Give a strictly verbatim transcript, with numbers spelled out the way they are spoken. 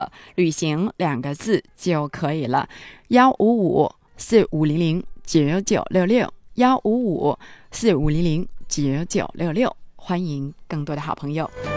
旅行两个字就可以了。幺五五四五零零九九六六，幺五五四五零零九九六六，欢迎更多的好朋友。